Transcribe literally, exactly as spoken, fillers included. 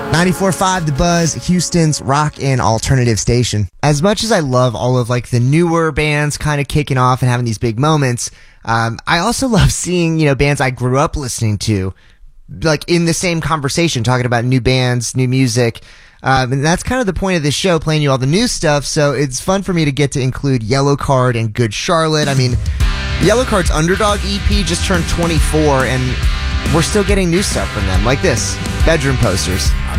ninety-four point five The Buzz, Houston's rock and alternative station. As much as I love all of like the newer bands kind of kicking off and having these big moments, um, I also love seeing, you know, bands I grew up listening to, like in the same conversation, talking about new bands, new music. Um, and that's kind of the point of this show, playing you all the new stuff. So it's fun for me to get to include Yellowcard and Good Charlotte. I mean, Yellowcard's Underdog E P just turned twenty-four, and we're still getting new stuff from them, like this, Bedroom Posters.